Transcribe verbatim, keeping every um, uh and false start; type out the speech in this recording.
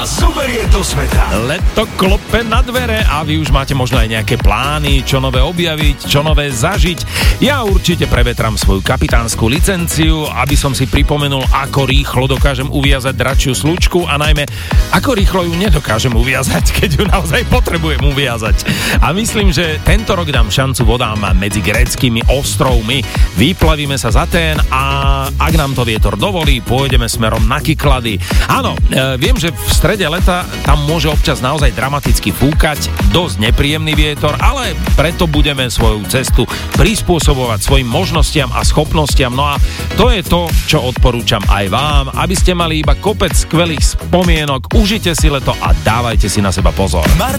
vás zoberie do sveta. Leto klope na dvere a vy už máte možno aj nejaké plány, čo nové objaviť, čo nové zažiť. Ja určite prevetram svoju kapitánsku licenciu, aby som si pripomenul, ako rýchlo dokážem uviazať dračiu slučku a najmä, ako rýchlo ju nedokážem uviazať, keď ju naozaj potrebujem uviazať. A myslím, že tento rok dám šancu vodám medzi gréckymi ostrovmi. Vyplavíme sa za ten a ak nám to vietor dovolí, pôjdeme smerom na Kyklady. Áno, e, viem, že v strede leta tam môže občas naozaj dramaticky fúkať, dosť nepríjemný vietor, ale preto budeme svoju cestu prispôsobovať svojim možnostiam a schopnostiam. No a to je to, čo odporúčam aj vám, aby ste mali iba kopec skvelých spomienok, užite si leto a dávajte si na seba pozor.